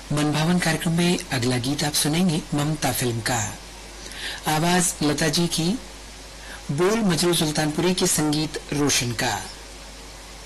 मनभावन कार्यक्रम में अगला गीत आप सुनेंगे ममता फिल्म का। आवाज लता जी की, बोल मजरू सुल्तानपुरी के, संगीत रोशन का।